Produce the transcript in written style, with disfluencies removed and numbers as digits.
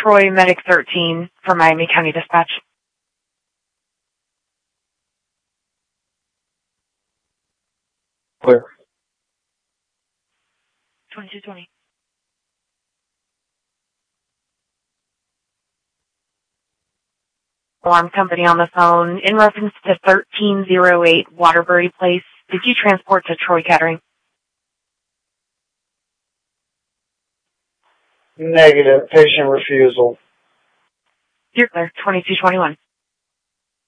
Troy Medic 13 for Miami County Dispatch. Clear. 2220. Alarm company on the phone. In reference to 1308 Waterbury Place, did you transport to Troy Kettering? Negative. Patient refusal. You're clear. 2221.